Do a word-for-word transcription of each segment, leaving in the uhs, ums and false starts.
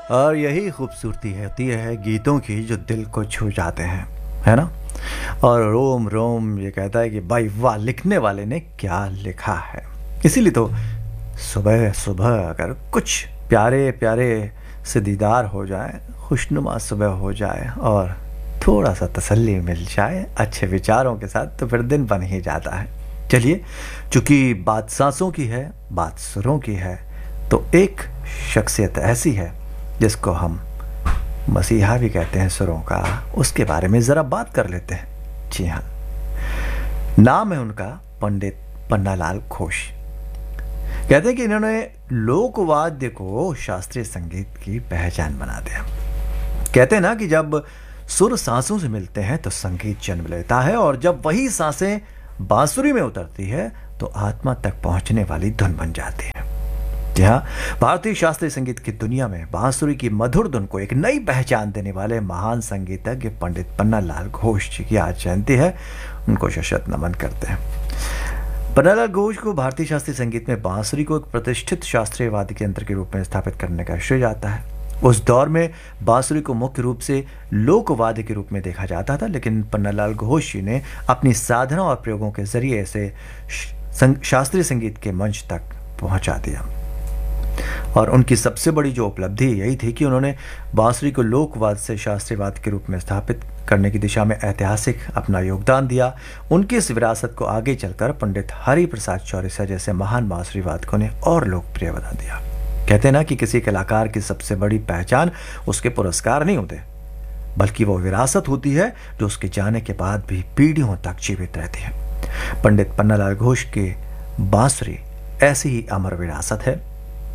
और यही खूबसूरती होती है गीतों की जो दिल को छू जाते हैं, है ना। और रोम रोम ये कहता है कि भाई वाह, लिखने वाले ने क्या लिखा है। इसीलिए तो सुबह सुबह अगर कुछ प्यारे प्यारे से दीदार हो जाए, खुशनुमा सुबह हो जाए और थोड़ा सा तसल्ली मिल जाए अच्छे विचारों के साथ, तो फिर दिन बन ही जाता है। चलिए, चूंकि बात सांसों की है, बात सुरों की है, तो एक शख्सियत ऐसी है जिसको हम मसीहा भी कहते हैं सुरों का, उसके बारे में ज़रा बात कर लेते हैं। जी हाँ, नाम है उनका पंडित पन्नालाल घोष। कहते हैं कि इन्होंने लोकवाद्य को शास्त्रीय संगीत की पहचान बना दिया। कहते हैं ना कि जब सुर सांसों से मिलते हैं तो संगीत जन्म लेता है, और जब वही सांसें बांसुरी में उतरती है तो आत्मा तक पहुंचने वाली धुन बन जाती है। जी हाँ, भारतीय शास्त्रीय संगीत की दुनिया में बांसुरी की मधुर धुन को एक नई पहचान देने वाले महान संगीतज्ञ पंडित पन्नालाल घोष जी की आज जयंती है। उनको शत नमन करते हैं। पन्नालाल घोष को भारतीय शास्त्रीय संगीत में बांसुरी को एक प्रतिष्ठित शास्त्रीय वाद्य यंत्र के रूप में स्थापित करने का श्रेय जाता है। उस दौर में बांसुरी को मुख्य रूप से लोकवाद्य के रूप में देखा जाता था, लेकिन पन्नालाल घोष जी ने अपनी साधना और प्रयोगों के जरिए इसे शास्त्रीय संगीत के मंच तक पहुंचा दिया। और उनकी सबसे बड़ी जो उपलब्धि यही थी कि उन्होंने बांसुरी को लोकवाद्य से शास्त्रीय वाद्य के रूप में स्थापित करने की दिशा में ऐतिहासिक अपना योगदान दिया। उनकी इस विरासत को आगे चलकर पंडित हरि प्रसाद चौरसिया जैसे महान बांसुरी वादकों ने और लोकप्रिय बना दिया। कहते हैं ना कि किसी कलाकार की सबसे बड़ी पहचान उसके पुरस्कार नहीं होते, बल्कि वो विरासत होती है जो उसके जाने के बाद भी पीढ़ियों तक जीवित रहती है। पंडित पन्नालाल घोष की बांसुरी ऐसी ही अमर विरासत है,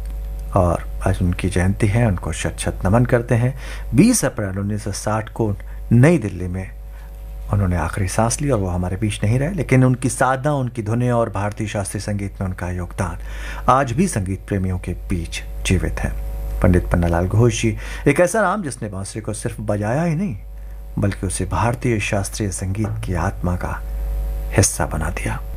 और आज उनकी जयंती है। उनको शत शत नमन करते हैं। बीस अप्रैल उन्नीस सौ साठ को नई दिल्ली में उन्होंने आखिरी सांस ली, और वो हमारे बीच नहीं रहे, लेकिन उनकी साधना, उनकी धुनें और भारतीय शास्त्रीय संगीत में उनका योगदान आज भी संगीत प्रेमियों के बीच जीवित है। पंडित पन्नालाल घोष जी एक ऐसा नाम जिसने बांसुरी को सिर्फ बजाया ही नहीं, बल्कि उसे भारतीय शास्त्रीय संगीत की आत्मा का हिस्सा बना दिया।